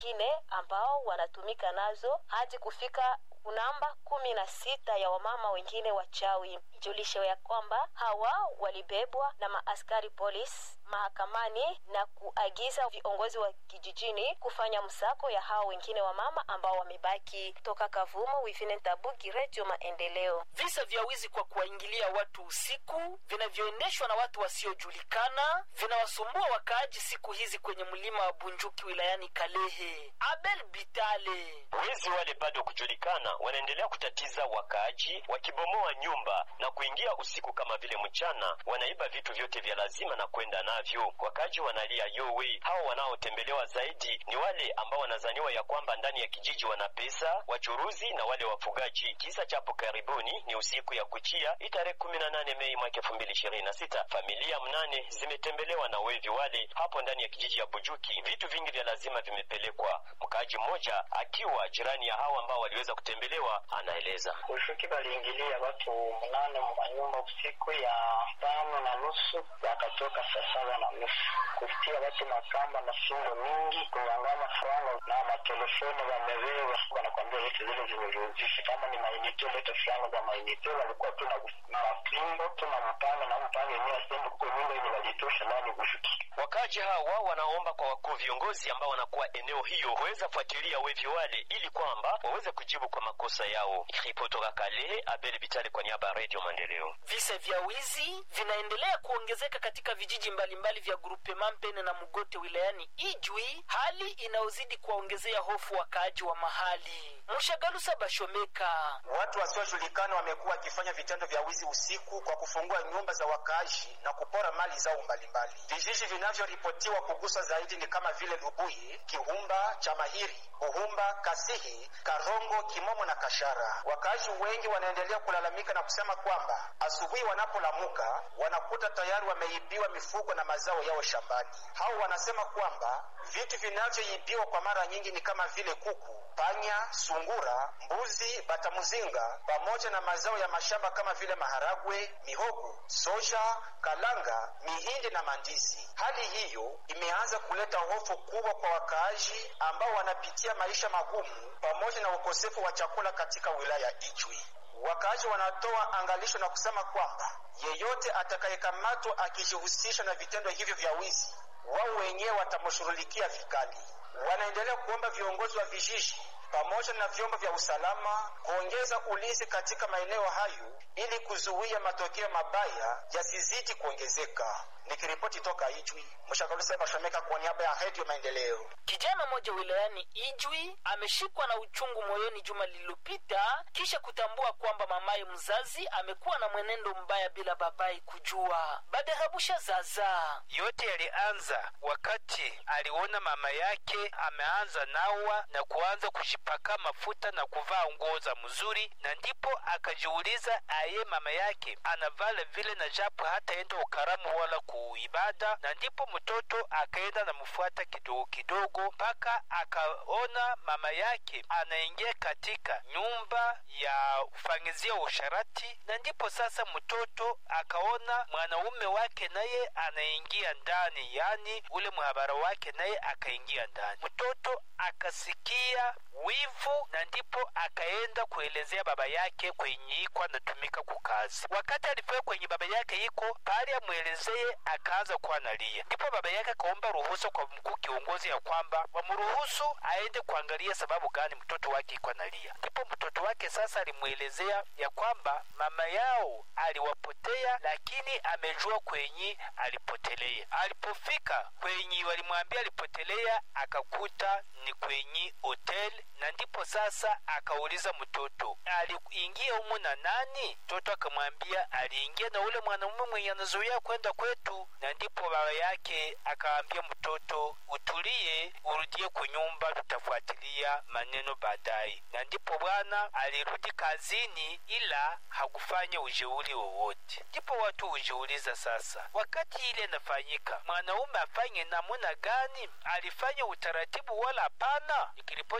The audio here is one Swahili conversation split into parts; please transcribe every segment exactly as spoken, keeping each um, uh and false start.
wengine ambao wanatumika nazo hadi kufika namba kumi na sita ya wamama wengine wachawi. Julisho ya kwamba hawa walibebwa na maaskari polisi mahakamani na kuagiza viongozi wa kijijini kufanya msako ya hao wengine wamama ambao wamebaki. Toka Kavumo, Wivine Tabuki, Radio Maendeleo. Visa vya wizi kwa kuwaingilia watu usiku vinavyoendeshwa na watu wasiojulikana vinawasumbua wakaaji siku hizi kwenye mlima wa Bunjuki wilayani Kalehe. Abel Bitale. Wezi wale bado kujulikana wanaendelea kutatiza wakaaji, wakibomoa nyumba na kuingia usiku kama vile mchana, wanaiba vitu vyote vya lazima na kwenda navyo. Wakaaji wanalia yowe. Hao wanaotembelewa zaidi ni wale ambao wanazaniwa ya kwamba ndani ya kijiji wana pesa, wachuruzi na wale wafugaji. Kisa chapo karibuni ni usiku ya kuchia tarehe kumi na nane Mei mwaka elfu mbili ishirini na sita. Familia mnane zimetembelewa na wevi wale hapo ndani ya kijiji ya Bujuki. Vitu vingi vya lazima vimepelekwa. Mkaaji mmoja akiwa jirani ya hao ambao waliweza kutembelewa anaeleza. Ushuki baliingilia watu mnane manyumba usiku ya tano na nusu, wakatoka saa saba na nusu kufikia watu makamba na fimbo mingi, kunyangama franga na matelefoni wamewewa. Wanakwambia vitu zile zimerudisha, kama ni mainite leta franga za mainite, walikuwa tu na mafimbo tu na mpanga na mpanga yenyewe sembo kwa nyumba yenye walitosha ndani Bushuki. Wakaji hawa wanaomba kwa wakuu viongozi ambao wanakuwa eneo hiyo kuweza fuatilia wevi wale ili kwamba waweze kujibu kwa makosa yao. Kutoka Kalehe, Abel Bitale kwa niaba ya Radio Maendeleo. Visa vya wizi vinaendelea kuongezeka katika vijiji mbalimbali vya grupe Mampene na Mugote wilayani Ijwi, hali inaozidi kuongezea hofu wakaaji wa mahali. Mshagalusa Bashomeka. Watu wasiojulikana wamekuwa wakifanya vitendo vya wizi usiku kwa kufungua nyumba za wakaaji na kupora mali zao mbalimbali. Vijiji vinavyoripotiwa kuguswa zaidi ni kama vile Lubuye, Kihumba, Chamahiri, Buhumba, Kasihi, Karongo, Kimomo na Kashara. Wakaaji wengi wanaendelea kulalamika na kusema kwamba asubuhi wanapolamuka wanakuta tayari wameibiwa mifugo na mazao yao shambani. Hao wanasema kwamba vitu vinavyoibiwa kwa mara nyingi ni kama vile kuku, panya, sungura, mbuzi, batamuzinga pamoja na mazao ya mashamba kama vile maharagwe, mihogo, soja, kalanga, mihindi na mandizi. Hali hiyo imeanza kuleta hofu kubwa kwa wakaaji ambao wanapitia maisha magumu pamoja na ukosefu wa chakula katika wilaya Ijwi. Wakaaji wanatoa angalisho na kusema kwamba yeyote atakayekamatwa akijihusisha na vitendo hivyo vya wizi, wao wenyewe watamshughulikia vikali. Wanaendelea kuomba viongozi wa vijiji pamoja na vyombo vya usalama kuongeza ulinzi katika maeneo hayo ili kuzuia matokeo mabaya yasizidi kuongezeka. Nikiripoti toka Ijwi, Mshagalusa Bashomeka kwa niaba ya Radio Maendeleo. Kijana mmoja wilayani Ijwi ameshikwa na uchungu moyoni juma lililopita kisha kutambua kwamba mamaye mzazi amekuwa na mwenendo mbaya bila babai kujua. Badarabusha Zaza. Yote yalianza wakati aliona mama yake ameanza nawa na kuanza kujipaka mafuta na kuvaa nguo za mzuri, na ndipo akajiuliza aye mama yake anavala vile na japo hata enda ukaramu wala kuibada, na ndipo mtoto akaenda na mfuata kidogo kidogo mpaka akaona mama yake anaingia katika nyumba ya ufangizia usharati, na ndipo sasa mtoto akaona mwanaume wake naye anaingia ndani, yani ule muhabara wake naye akaingia ndani. Mtoto akasikia wivu na ndipo akaenda kuelezea baba yake kwenye iko anatumika kukazi. Wakati alifika kwenye baba yake iko pale amuelezee, akaanza kuwa analia. Ndipo baba yake kaomba ruhusa kwa mkuu kiongozi ya kwamba wamruhusu aende kuangalia sababu gani mtoto wake iko analia. Ndipo mtoto wake sasa alimuelezea ya kwamba mama yao aliwapotea lakini amejua kwenye alipotelea. Alipofika kwenye walimwambia alipotelea akakuta ni kwenye hotel, na ndipo sasa akauliza mtoto aliingia humo na nani. Mtoto akamwambia aliingia na ule mwanamume mwenye anazoea kwenda kwetu, na ndipo baba yake akaambia mtoto utulie urudie kunyumba, tutafuatilia maneno baadaye. Na ndipo bwana alirudi kazini ila hakufanya ujeuri wowote. Ndipo watu ujiuliza sasa, wakati ile nafanyika mwanaume afanye namna gani? Alifanya utaratibu wala hapana? Nikiripoti toka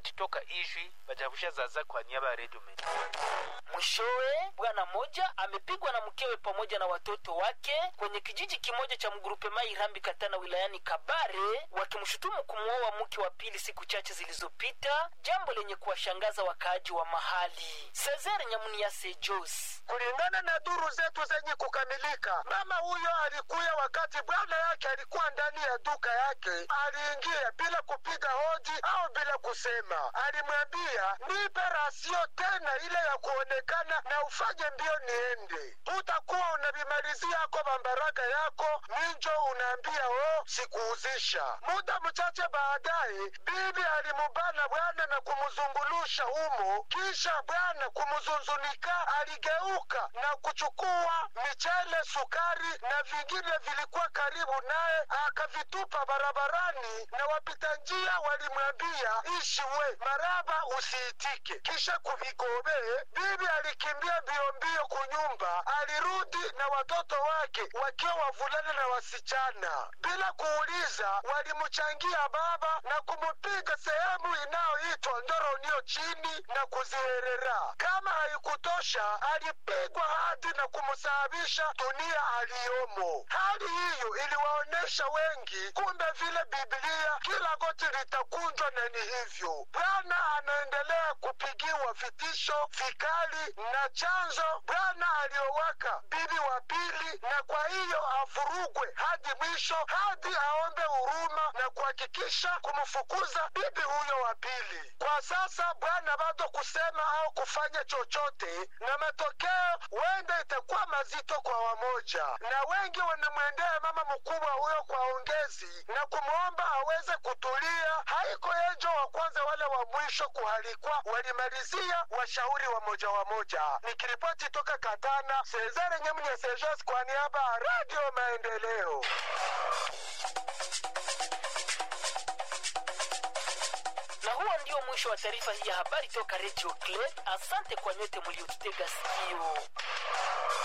Ijwi Bajavusha Zaza kwa niaba ya Radio Meni. Mwishowe bwana moja amepigwa na mkewe pamoja na watoto wake kwenye kijiji kimoja cha mgrupe Mai Rambi Katana wilayani Kabare, wakimshutumu kumuoa mke wa pili siku chache zilizopita, jambo lenye kuwashangaza wakaaji wa mahali. Cesar Nyamunia Sejos: kulingana na duru zetu zenye kukamilika, mama huyo alikuya wakati bwana yake alikuwa ndani ya duka yake. Aliingia bila kupiga hodi au bila kusema. Alimwambia, nipe rasio tena ile ya kuonekana na ufanye mbio niende. Utakuwa unabimalizia yako bambaraka yako, minjo unaambia o sikuuzisha. Muda mchache baadaye, bibi alimubana bwana na kumuzungulusha humo. Kisha bwana kumuzunzunika aligeuka na kuchukua michele, sukari na vingine vilikuwa karibu naye akavitupa barabarani, na wapita njia walimwambia, ishi we maraba usiitike. Kisha kuvigobe, bibi alikimbia mbio mbio kunyumba. Alirudi na watoto wake wakiwa wavulana na wasichana. Bila kuuliza walimchangia baba na kumupiga sehemu inayoitwa Ndoronio chini na kuziherera. Kama haikutosha, alipigwa hadi na kumsababisha dunia aliyomo. Hali hiyo iliwaonesha wengi kumbe vile Biblia kila goti litakunjwa, na ni hivyo. Bwana anaendelea kupigiwa vitisho vikali, na chanzo Bwana aliowaka bibi wa pili, na kwa hiyo avurugwe hadi mwisho, hadi aombe huruma na kuhakikisha kumfukuza bibi huyo wa pili. Kwa sasa Bwana bado kusema au kufanya chochote, na matokeo wenda itakuwa mazito kwa wamoja, na wengi wanamwendea mama mkubwa huyo kwa ongezi na kumuomba aweze kutulia. Haiko yenjo wa kwanza wale wa mwisho kuhalikwa, walimalizia washauri wa moja wa moja. Nikiripoti toka Katana, Cesare Nyamunia Sejos kwa niaba ya Radio Maendeleo. Na huo ndio mwisho wa taarifa hii ya habari toka Radio Clet. Asante kwa nyote mliotutega sikio.